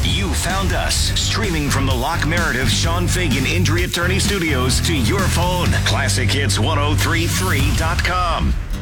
You found us, streaming from the Locke Meredith Sean Fagan Injury Attorney Studios to your phone. ClassicHits1033.com.